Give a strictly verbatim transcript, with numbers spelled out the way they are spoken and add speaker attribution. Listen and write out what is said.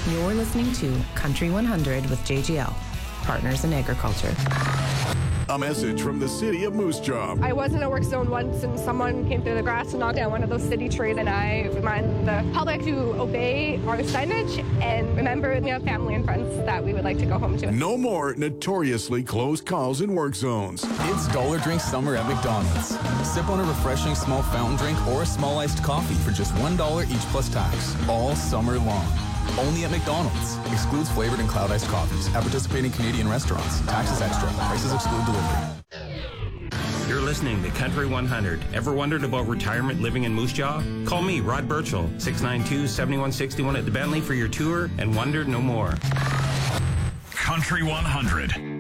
Speaker 1: You're listening to Country one hundred with J G L, Partners in Agriculture.
Speaker 2: A message from the city of Moose Jaw.
Speaker 3: I was in a work zone once and someone came through the grass and knocked down one of those city trees, and I remind the public to obey our signage and remember we have family and friends that we would like to go home to.
Speaker 2: No more notoriously close calls in work zones.
Speaker 4: It's Dollar Drink Summer at McDonald's. Sip on a refreshing small fountain drink or a small iced coffee for just one dollar each plus tax, all summer long. Only at McDonald's. Excludes flavored and cloud iced coffees at participating Canadian restaurants. Taxes extra. Prices exclude delivery.
Speaker 5: You're listening to Country one hundred. Ever wondered about retirement living in Moose Jaw? Call me, Rod Birchall, six nine two, seven one six one at the Bentley for your tour and wonder no more.
Speaker 6: Country one hundred.